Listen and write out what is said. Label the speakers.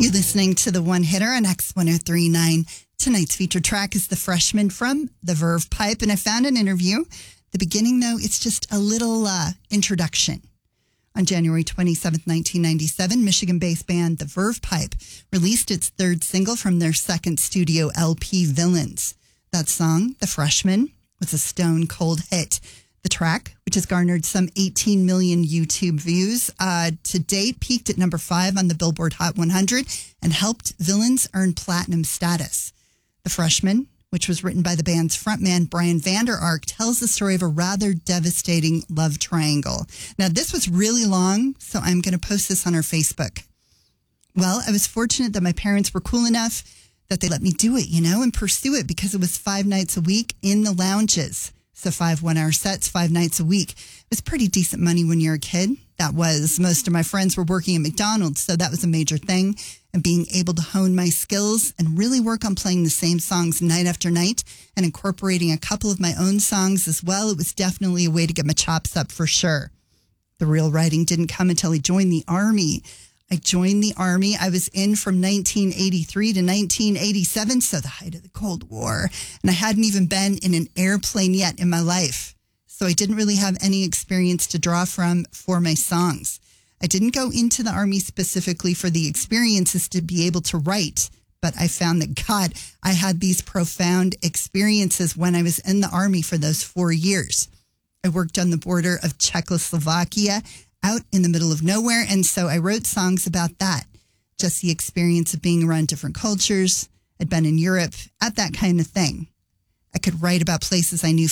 Speaker 1: You're listening to the One Hitter on X1039. Tonight's featured track is The Freshman from the Verve Pipe, and I found an interview. The beginning, though, it's just a little introduction. On January 27th, 1997, Michigan-based band The Verve Pipe released its third single from their second studio LP, Villains. That song, The Freshman, was a stone-cold hit. The track, which has garnered some 18 million YouTube views to date, peaked at number 5 on the Billboard Hot 100 and helped Villains earn platinum status. The Freshman, which was written by the band's frontman Brian Vander Ark, tells the story of a rather devastating love triangle. Now, this was really long, so I'm going to post this on our Facebook. Well, I was fortunate that my parents were cool enough that they let me do it, and pursue it because it was 5 nights a week in the lounges. So 5 one-hour sets, 5 nights a week. It was pretty decent money when you're a kid. That was, most of my friends were working at McDonald's, so that was a major thing. And being able to hone my skills and really work on playing the same songs night after night and incorporating a couple of my own songs as well, it was definitely a way to get my chops up for sure. The real writing didn't come until I joined the Army. I joined the Army. I was in from 1983 to 1987, so the height of the Cold War. And I hadn't even been in an airplane yet in my life. So I didn't really have any experience to draw from for my songs. I didn't go into the Army specifically for the experiences to be able to write, but I found that, God, I had these profound experiences when I was in the Army for those 4 years. I worked on the border of Czechoslovakia, out in the middle of nowhere. And so I wrote songs about that. Just the experience of being around different cultures. I'd been in Europe at that kind of thing. I could write about places I knew